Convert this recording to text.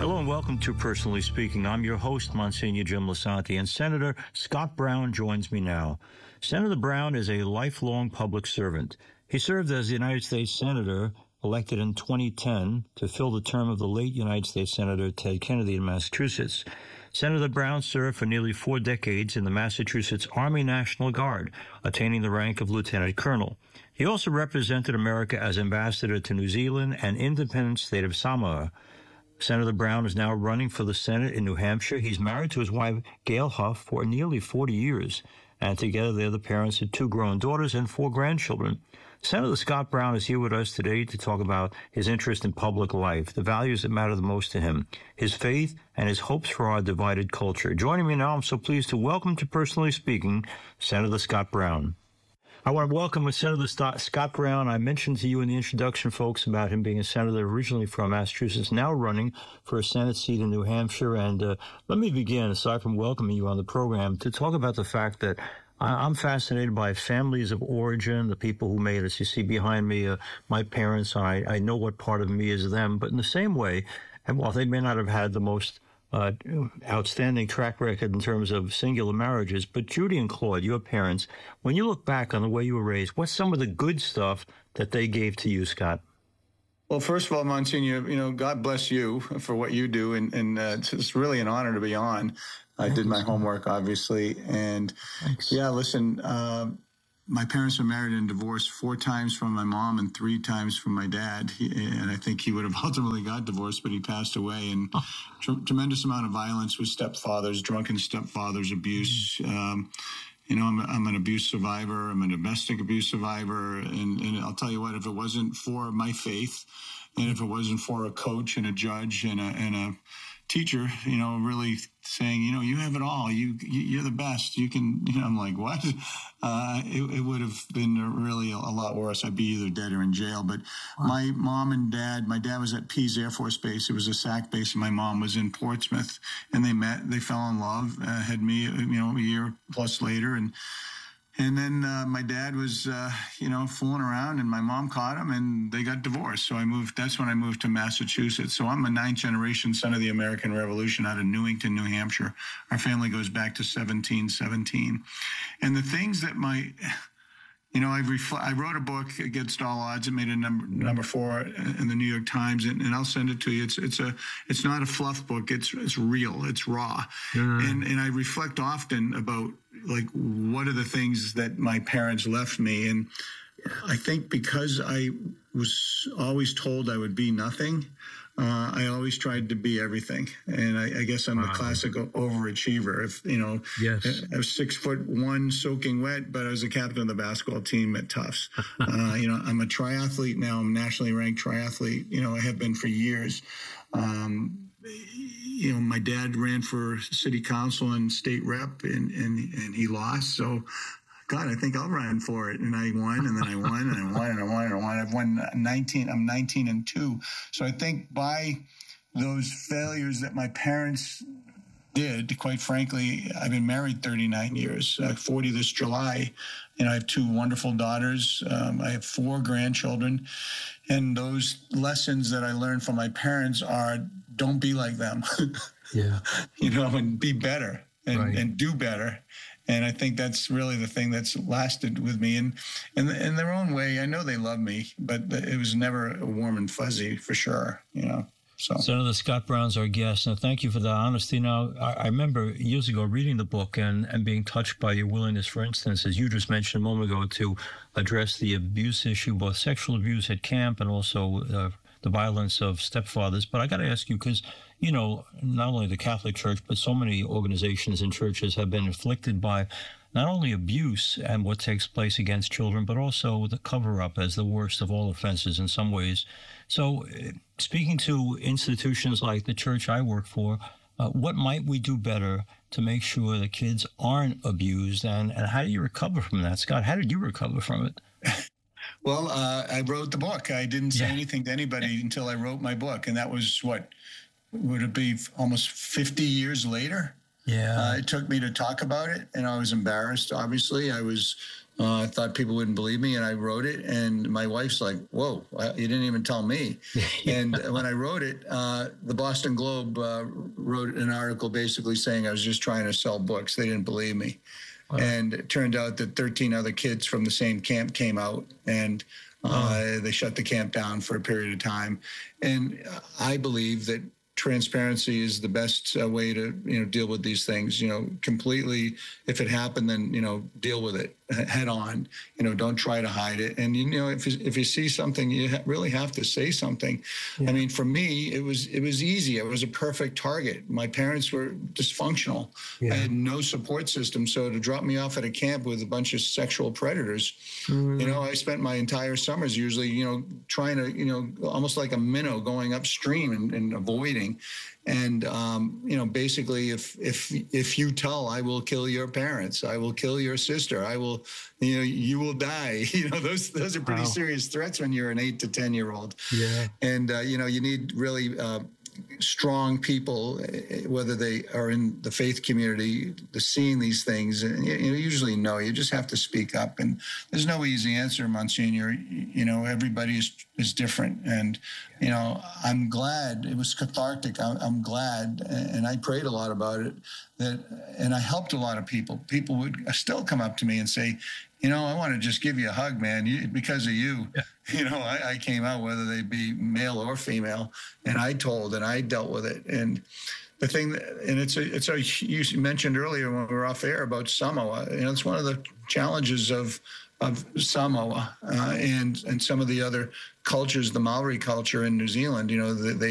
Hello and welcome to Personally Speaking. I'm your host, Monsignor Jim Lisanti, and Senator Scott Brown joins me now. Senator Brown is a lifelong public servant. He served as the United States Senator elected in 2010 to fill the term of the late United States Senator Ted Kennedy in Massachusetts. Senator Brown served for nearly 4 decades in the Massachusetts Army National Guard, attaining the rank of lieutenant colonel. He also represented America as ambassador to New Zealand and independent state of Samoa. Senator Brown is now running for the Senate in New Hampshire. He's married to his wife, Gail Huff, for nearly 40 years, and together they're the parents of 2 grown daughters and 4 grandchildren. Senator Scott Brown is here with us today to talk about his interest in public life, the values that matter the most to him, his faith, and his hopes for our divided culture. Joining me now, I'm so pleased to welcome to Personally Speaking, Senator Scott Brown. I want to welcome Senator Scott Brown. I mentioned to you in the introduction, folks, about him being a senator originally from Massachusetts, now running for a Senate seat in New Hampshire. And let me begin, aside from welcoming you on the program, to talk about the fact that I'm fascinated by families of origin, the people who made us. You see behind me, my parents, I know what part of me is them. But in the same way, and while they may not have had the most outstanding track record in terms of singular marriages, but Judy and Claude, your parents, when you look back on the way you were raised, what's some of the good stuff that they gave to you, Scott? Well, first of all, Monsignor, God bless you for what you do, and it's really an honor to be on. I did my homework, obviously, and Thanks. Yeah, listen, my parents were married and divorced 4 times from my mom and 3 times from my dad. And I think he would have ultimately got divorced, but he passed away. And tremendous amount of violence with stepfathers, drunken stepfathers, abuse. I'm an abuse survivor. I'm a domestic abuse survivor. And I'll tell you what, if it wasn't for my faith, and if it wasn't for a coach and a judge and a teacher, really saying, you have it all. You're the best. You can, I'm like, what? It would have been really a lot worse. I'd be either dead or in jail. But my mom and dad, my dad was at Pease Air Force Base. It was a SAC base, and my mom was in Portsmouth. And they met, they fell in love, had me, a year plus later. And then my dad was, fooling around, and my mom caught him, and they got divorced. So that's when I moved to Massachusetts. So I'm a 9th-generation son of the American Revolution out of Newington, New Hampshire. Our family goes back to 1717. And the things that I wrote a book, Against All Odds. It made a number 4 in the New York Times, and I'll send it to you. It's not a fluff book. It's real. It's raw. Mm-hmm. And I reflect often about, like, what are the things that my parents left me. And I think because I was always told I would be nothing, I always tried to be everything. And I guess I'm the classic overachiever. Yes. I was 6'1", soaking wet, but I was the captain of the basketball team at Tufts. I'm a triathlete now. I'm a nationally ranked triathlete. I have been for years. My dad ran for city council and state rep, and he lost. So, God, I think I'll run for it. And I won, and then I won, and I won, and I won, and I won. I've won 19. I'm 19-2. So I think by those failures that my parents did, quite frankly, I've been married 39 years, 40 this July. I have 2 wonderful daughters. I have 4 grandchildren. And those lessons that I learned from my parents are, don't be like them. Yeah. And be better and do better. And I think that's really the thing that's lasted with me. And in their own way, I know they love me, but it was never warm and fuzzy for sure, So. Senator Scott Brown's our guest. Now, thank you for that honesty. Now, I remember years ago reading the book and being touched by your willingness, for instance, as you just mentioned a moment ago, to address the abuse issue, both sexual abuse at camp and also the violence of stepfathers. But I got to ask you, because, not only the Catholic Church, but so many organizations and churches have been afflicted by not only abuse and what takes place against children, but also the cover-up as the worst of all offenses in some ways. So speaking to institutions like the church I work for, what might we do better to make sure that kids aren't abused? And how do you recover from that? Scott, how did you recover from it? Well, I wrote the book. I didn't say anything to anybody until I wrote my book. And that was, would it be almost 50 years later? Yeah. It took me to talk about it, and I was embarrassed, obviously. I was I thought people wouldn't believe me, and I wrote it. And my wife's like, "Whoa, you didn't even tell me." And when I wrote it, the Boston Globe wrote an article basically saying I was just trying to sell books. They didn't believe me. Wow. And it turned out that 13 other kids from the same camp came out, and they shut the camp down for a period of time. And I believe that transparency is the best way to deal with these things. Completely, if it happened, then deal with it head on. Don't try to hide it. And if you see something, you really have to say something. Yeah. I mean, for me, it was easy. I was a perfect target. My parents were dysfunctional. Yeah. I had no support system. So to drop me off at a camp with a bunch of sexual predators, I spent my entire summers usually trying to almost like a minnow going upstream and avoiding. And basically, if you tell, I will kill your parents, I will kill your sister, I will, you will die. Those are pretty serious threats when you're an 8 to 10-year-old. Yeah. And you need really strong people, whether they are in the faith community, seeing these things. And you usually know. You just have to speak up. And there's no easy answer, Monsignor. Everybody is different. And I'm glad it was cathartic. I'm glad, and I prayed a lot about it. And I helped a lot of people. People would still come up to me and say, I want to just give you a hug, man. Because of you, I came out, whether they be male or female, and I told and I dealt with it. And the thing, you mentioned earlier when we were off air about Samoa. It's one of the challenges of Samoa and some of the other cultures, the Maori culture in New Zealand. They